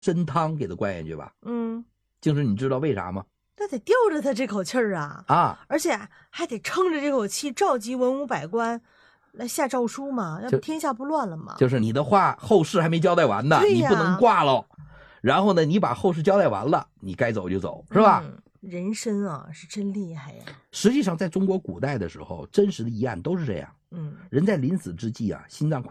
参汤给他灌下去吧。 嗯， 净是你知道为啥吗？ 那得吊着他这口气儿啊！ 啊， 而且还得撑着这口气召集文武百官来下诏书嘛，要不天下不乱了吗？ 就是你的话后事还没交代完呢， 对呀， 你不能挂喽。然后呢，你把后事交代完了，你该走就走，是吧？ 人参啊，是真厉害呀！ 实际上，在中国古代的时候，真实的疑案都是这样。人在临死之际啊，心脏